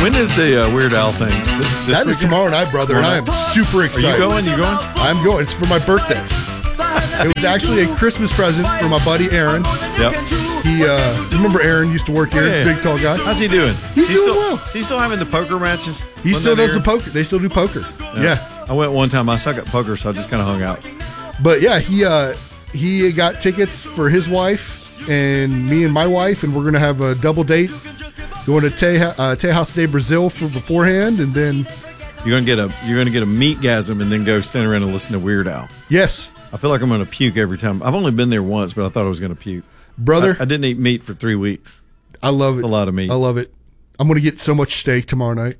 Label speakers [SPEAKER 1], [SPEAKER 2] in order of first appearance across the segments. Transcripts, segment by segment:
[SPEAKER 1] When is the Weird Al thing?
[SPEAKER 2] That is tomorrow night, brother, and I am super excited.
[SPEAKER 1] Are you going? You going?
[SPEAKER 2] I'm going. It's for my birthday. It was actually a Christmas present for my buddy Aaron.
[SPEAKER 1] Yep.
[SPEAKER 2] He, remember Aaron used to work here, big tall guy.
[SPEAKER 1] How's he doing?
[SPEAKER 2] He's doing well.
[SPEAKER 1] Is he still having the poker matches?
[SPEAKER 2] He still does the poker. They still do poker. Yeah.
[SPEAKER 1] I went one time. I suck at poker, so I just kind of hung out.
[SPEAKER 2] But yeah, he got tickets for his wife and me and my wife, and we're gonna have a double date, going to Tejas de Brazil for beforehand, and then
[SPEAKER 1] you're gonna get a meatgasm and then go stand around and listen to Weird Al.
[SPEAKER 2] Yes.
[SPEAKER 1] I feel like I'm gonna puke every time. I've only been there once, but I thought I was gonna puke.
[SPEAKER 2] Brother,
[SPEAKER 1] I didn't eat meat for 3 weeks.
[SPEAKER 2] I love it.
[SPEAKER 1] It's a lot of meat.
[SPEAKER 2] I love it. I'm gonna get so much steak tomorrow night.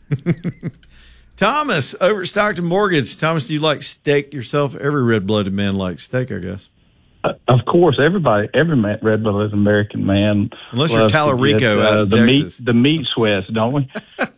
[SPEAKER 1] Thomas over at Stockton Mortgage. Thomas, do you like steak yourself? Every red-blooded man likes steak, I guess.
[SPEAKER 3] Of course, every red-blooded American man.
[SPEAKER 1] Unless you're Tallarico out of Texas.
[SPEAKER 3] The meat sweats, don't we?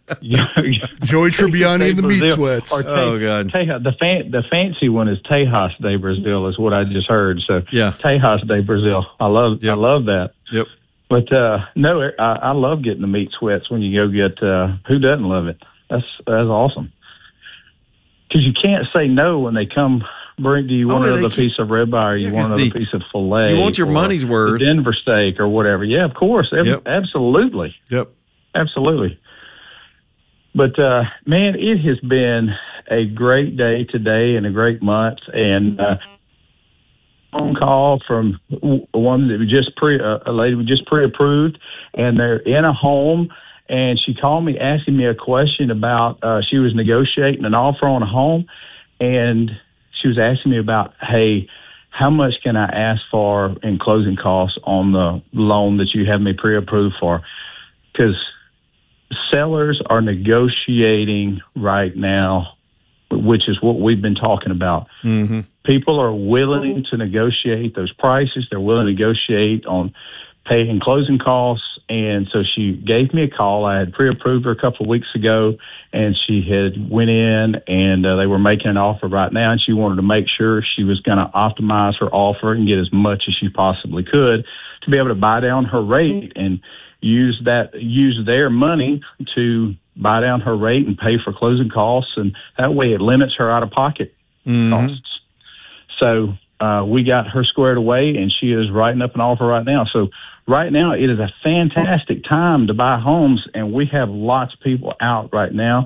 [SPEAKER 2] Joey Tribbiani and the meat sweats.
[SPEAKER 1] God.
[SPEAKER 3] The fancy one is Tejas de Brazil, is what I just heard. So
[SPEAKER 1] yeah,
[SPEAKER 3] Tejas de Brazil. I love that.
[SPEAKER 1] Yep.
[SPEAKER 3] But no, I love getting the meat sweats when you go get. Who doesn't love it? That's awesome. Because you can't say no when they come. Do you want another piece of ribeye, or you want another piece of filet?
[SPEAKER 1] You want your money's worth.
[SPEAKER 3] Denver steak or whatever. Yeah, of course. Absolutely.
[SPEAKER 1] Yep.
[SPEAKER 3] Absolutely. But, man, it has been a great day today and a great month. And phone call from one that was just a lady was just pre-approved, and they're in a home. And she called me asking me a question about she was negotiating an offer on a home, and she was asking me about, hey, how much can I ask for in closing costs on the loan that you have me pre-approved for? Because sellers are negotiating right now, which is what we've been talking about.
[SPEAKER 1] Mm-hmm.
[SPEAKER 3] People are willing to negotiate those prices. They're willing to negotiate on paying closing costs. And so she gave me a call. I had pre-approved her a couple of weeks ago, and she had went in, and they were making an offer right now, and she wanted to make sure she was going to optimize her offer and get as much as she possibly could to be able to buy down her rate and use their money to buy down her rate and pay for closing costs, and that way it limits her out-of-pocket costs. So we got her squared away, and she is writing up an offer right now. So right now it is a fantastic time to buy homes, and we have lots of people out right now.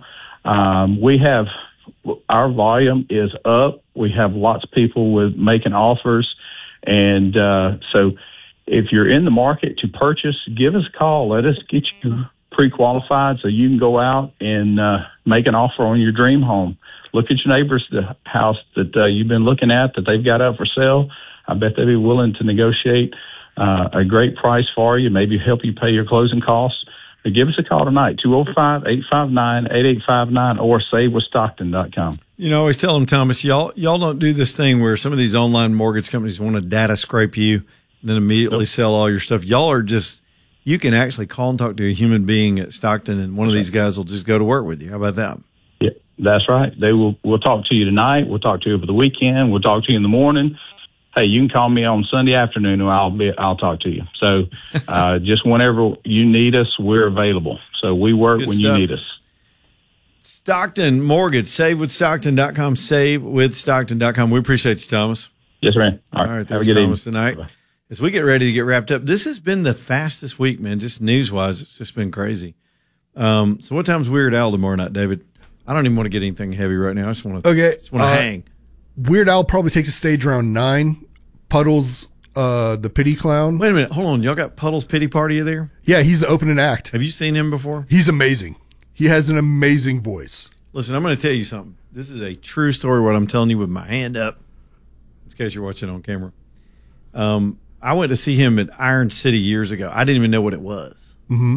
[SPEAKER 3] Our volume is up. We have lots of people making offers, and so if you're in the market to purchase, give us a call. Let us get you pre-qualified so you can go out and make an offer on your dream home. Look at your neighbor's house that you've been looking at that they've got up for sale. I bet they'd be willing to negotiate a great price for you, maybe help you pay your closing costs. But give us a call tonight, 205-859-8859 or savewithstockton.com.
[SPEAKER 1] You know, I always tell them, Thomas, y'all don't do this thing where some of these online mortgage companies want to data scrape you and then immediately sell all your stuff. Y'all are just, you can actually call and talk to a human being at Stockton, and one of these guys will just go to work with you. How about that?
[SPEAKER 3] Yeah, that's right. We'll talk to you tonight. We'll talk to you over the weekend. We'll talk to you in the morning. Hey, you can call me on Sunday afternoon, and I'll talk to you. So, just whenever you need us, we're available. So we work when you need us.
[SPEAKER 1] Stockton Mortgage, savewithstockton.com, savewithstockton.com. We appreciate you, Thomas.
[SPEAKER 3] Yes, man.
[SPEAKER 1] All right, there's Thomas tonight. Bye-bye. As we get ready to get wrapped up, this has been the fastest week, man. Just news-wise, it's just been crazy. So what time's Weird Al tomorrow night, David? I don't even want to get anything heavy right now. I just want to hang.
[SPEAKER 2] Weird Al probably takes a stage around 9. Puddles, the Pity Clown.
[SPEAKER 1] Wait a minute. Hold on. Y'all got Puddles Pity Party there?
[SPEAKER 2] Yeah, he's the opening act.
[SPEAKER 1] Have you seen him before?
[SPEAKER 2] He's amazing. He has an amazing voice.
[SPEAKER 1] Listen, I'm going to tell you something. This is a true story, what I'm telling you with my hand up, in case you're watching on camera. I went to see him at Iron City years ago. I didn't even know what it was.
[SPEAKER 2] Mm-hmm.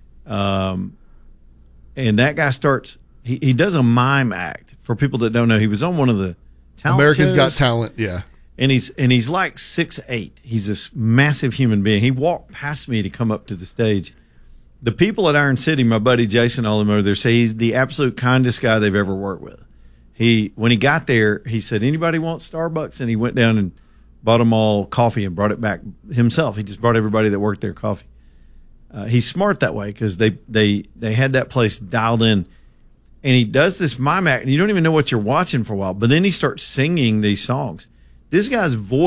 [SPEAKER 1] And that guy starts, he does a mime act. For people that don't know, he was on one of the talent
[SPEAKER 2] America's
[SPEAKER 1] shows.
[SPEAKER 2] Got Talent, yeah.
[SPEAKER 1] And he's like 6'8". He's this massive human being. He walked past me to come up to the stage. The people at Iron City, my buddy Jason, all of them over there, say he's the absolute kindest guy they've ever worked with. When he got there, he said, "Anybody want Starbucks?" And he went down and bought them all coffee and brought it back himself. He just brought everybody that worked there coffee. He's smart that way because they had that place dialed in. And he does this mime act, and you don't even know what you're watching for a while. But then he starts singing these songs. This guy's voice